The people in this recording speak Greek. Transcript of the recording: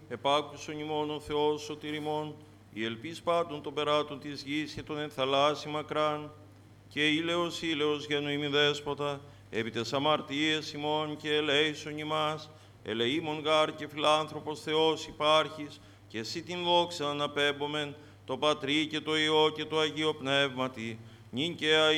επάκουσον ημών ο Θεός σωτήρ ημών, η ελπίς πάντων των περάτων της γης και των εν θαλάσσι μακράν, και ήλαιος γένου ημι δέσποτα, επί τες αμαρτίες ημών και ελέησον ημάς, ελεήμων γάρ και φιλάνθρωπος Θεός υπάρχεις, και εσύ την δόξα αναπέμπομεν, το Πατρί και το Υιό και το Αγίο Πνεύματι, νυν και αΐ